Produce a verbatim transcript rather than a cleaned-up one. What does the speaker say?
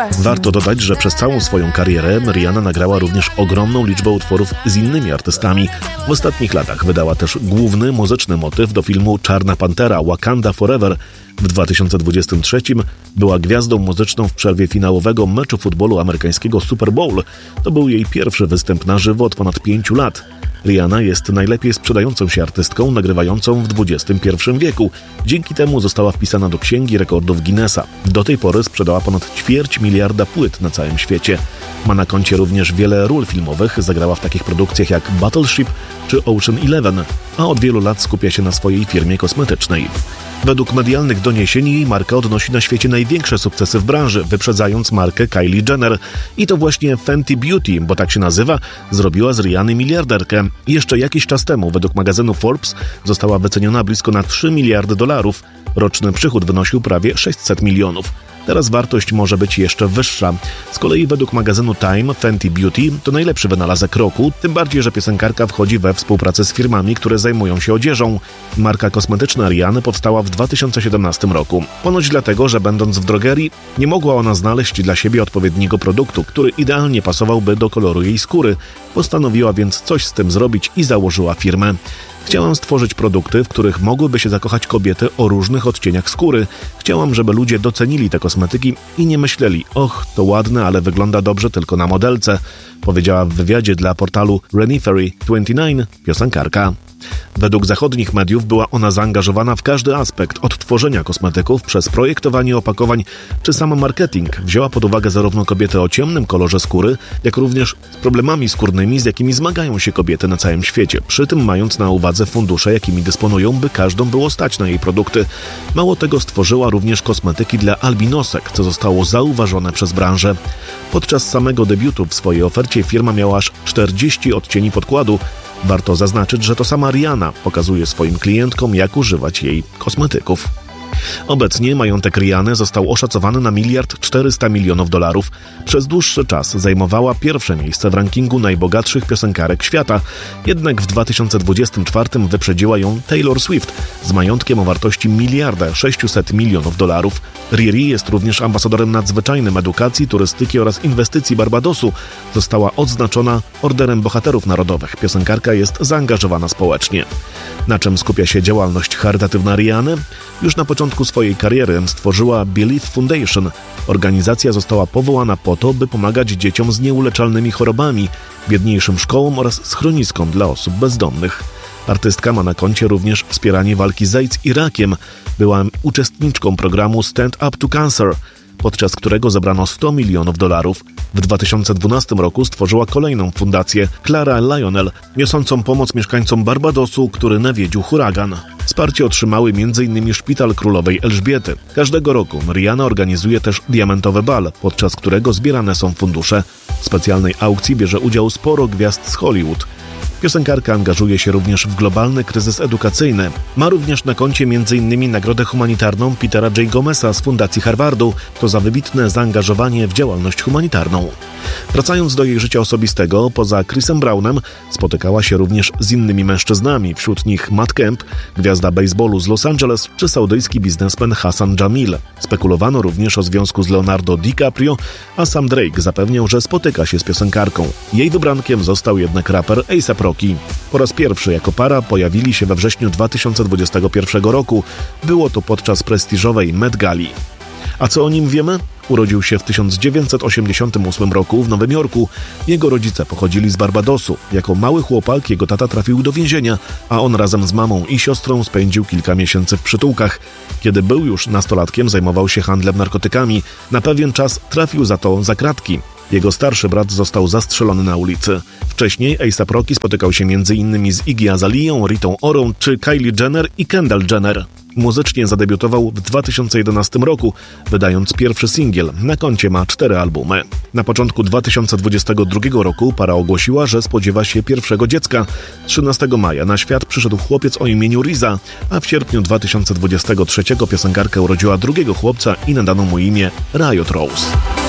Warto dodać, że przez całą swoją karierę Rihanna nagrała również ogromną liczbę utworów z innymi artystami. W ostatnich latach wydała też główny muzyczny motyw do filmu Czarna Pantera Wakanda Forever. W dwa tysiące dwudziestym trzecim była gwiazdą muzyczną w przerwie finałowego meczu futbolu amerykańskiego Super Bowl. To był jej pierwszy występ na żywo od ponad pięciu lat. Rihanna jest najlepiej sprzedającą się artystką nagrywającą w dwudziestym pierwszym wieku. Dzięki temu została wpisana do Księgi Rekordów Guinnessa. Do tej pory sprzedała ponad ćwierć miliarda płyt na całym świecie. Ma na koncie również wiele ról filmowych, zagrała w takich produkcjach jak Battleship czy Ocean Eleven, a od wielu lat skupia się na swojej firmie kosmetycznej. Według medialnych doniesień jej marka odnosi na świecie największe sukcesy w branży, wyprzedzając markę Kylie Jenner. I to właśnie Fenty Beauty, bo tak się nazywa, zrobiła z Rihanny miliarderkę. Jeszcze jakiś czas temu, według magazynu Forbes, została wyceniona blisko na trzy miliardy dolarów. Roczny przychód wynosił prawie sześćset milionów. Teraz wartość może być jeszcze wyższa. Z kolei według magazynu Time Fenty Beauty to najlepszy wynalazek roku, tym bardziej, że piosenkarka wchodzi we współpracę z firmami, które zajmują się odzieżą. Marka kosmetyczna Rihanny powstała w dwa tysiące siedemnastym roku. Ponoć dlatego, że będąc w drogerii, nie mogła ona znaleźć dla siebie odpowiedniego produktu, który idealnie pasowałby do koloru jej skóry. Postanowiła więc coś z tym zrobić i założyła firmę. Chciałam stworzyć produkty, w których mogłyby się zakochać kobiety o różnych odcieniach skóry. Chciałam, żeby ludzie docenili te kosmetyki i nie myśleli: och, to ładne, ale wygląda dobrze tylko na modelce, powiedziała w wywiadzie dla portalu Renifery dwadzieścia dziewięć piosenkarka. Według zachodnich mediów była ona zaangażowana w każdy aspekt, od tworzenia kosmetyków przez projektowanie opakowań czy sam marketing. Wzięła pod uwagę zarówno kobiety o ciemnym kolorze skóry, jak również z problemami skórnymi, z jakimi zmagają się kobiety na całym świecie, przy tym mając na uwadze fundusze, jakimi dysponują, by każdą było stać na jej produkty. Mało tego, stworzyła również kosmetyki dla albinosek, co zostało zauważone przez branżę. Podczas samego debiutu w swojej ofercie firma miała aż czterdzieści odcieni podkładu. Warto zaznaczyć, że to sama Rihanna pokazuje swoim klientkom, jak używać jej kosmetyków. Obecnie majątek Rihanny został oszacowany na miliard czterysta milionów dolarów. Przez dłuższy czas zajmowała pierwsze miejsce w rankingu najbogatszych piosenkarek świata, jednak w dwa tysiące dwudziestym czwartym wyprzedziła ją Taylor Swift z majątkiem o wartości miliarda sześćset milionów dolarów. Riri jest również ambasadorem nadzwyczajnym edukacji, turystyki oraz inwestycji Barbadosu. Została odznaczona Orderem Bohaterów Narodowych. Piosenkarka jest zaangażowana społecznie. Na czym skupia się działalność charytatywna Rihanny? Już na początku swojej kariery stworzyła Believe Foundation. Organizacja została powołana po to, by pomagać dzieciom z nieuleczalnymi chorobami, biedniejszym szkołom oraz schroniskom dla osób bezdomnych. Artystka ma na koncie również wspieranie walki z AIDS i rakiem. Była uczestniczką programu Stand Up to Cancer, podczas którego zebrano sto milionów dolarów. W dwa tysiące dwunastym roku stworzyła kolejną fundację, Clara Lionel, niosącą pomoc mieszkańcom Barbadosu, który nawiedził huragan. Wsparcie otrzymały m in Szpital Królowej Elżbiety. Każdego roku Rihanna organizuje też diamentowy bal, podczas którego zbierane są fundusze. W specjalnej aukcji bierze udział sporo gwiazd z Hollywood. Piosenkarka angażuje się również w globalny kryzys edukacyjny. Ma również na koncie m in nagrodę humanitarną Petera J. Gomeza z Fundacji Harvardu. To za wybitne zaangażowanie w działalność humanitarną. Wracając do jej życia osobistego, poza Chrisem Brownem spotykała się również z innymi mężczyznami, wśród nich Matt Kemp, gwiazda baseballu z Los Angeles, czy saudyjski biznesmen Hassan Jamil. Spekulowano również o związku z Leonardo DiCaprio, a sam Drake zapewniał, że spotyka się z piosenkarką. Jej wybrankiem został jednak raper A$ap Rocky. Po raz pierwszy jako para pojawili się we wrześniu dwa tysiące dwudziestego pierwszego roku. Było to podczas prestiżowej Met Gali. A co o nim wiemy? Urodził się w tysiąc dziewięćset osiemdziesiątym ósmym roku w Nowym Jorku. Jego rodzice pochodzili z Barbadosu. Jako mały chłopak jego tata trafił do więzienia, a on razem z mamą i siostrą spędził kilka miesięcy w przytułkach. Kiedy był już nastolatkiem, zajmował się handlem narkotykami. Na pewien czas trafił za to za kratki. Jego starszy brat został zastrzelony na ulicy. Wcześniej A$ap Rocky spotykał się między innymi z Iggy Azaleą, Ritą Orą czy Kylie Jenner i Kendall Jenner. Muzycznie zadebiutował w dwa tysiące jedenastym roku, wydając pierwszy singiel. Na koncie ma cztery albumy. Na początku dwa tysiące dwudziestego drugiego roku para ogłosiła, że spodziewa się pierwszego dziecka. trzynastego maja na świat przyszedł chłopiec o imieniu Riza, a w sierpniu dwa tysiące dwudziestego trzeciego piosenkarka urodziła drugiego chłopca i nadano mu imię Riot Rose.